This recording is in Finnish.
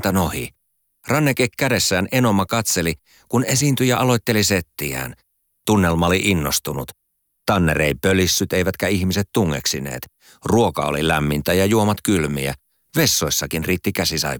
kentän ohi. Ranneke kädessään Enoma katseli, kun esiintyjä aloitteli settiään. Tunnelma oli innostunut. Tanner ei pölissyt eivätkä ihmiset tungeksineet. Ruoka oli lämmintä ja juomat kylmiä. Vessoissakin riitti käsisaippuaa.